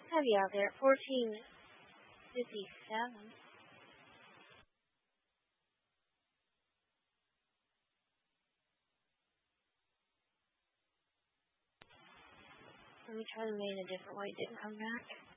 Heavy out there. 14:57. Let me try the main a different way. It didn't come back.